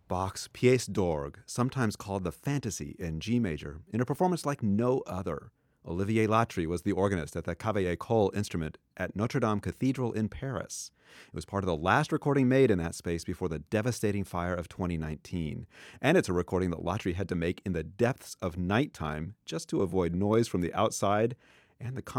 Bach's Pièce d'Orgue, sometimes called the Fantasy in G major, in a performance like no other. Olivier Latry was the organist at the Cavaillé-Coll instrument at Notre Dame Cathedral in Paris. It was part of the last recording made in that space before the devastating fire of 2019. And it's a recording that Latry had to make in the depths of nighttime just to avoid noise from the outside and the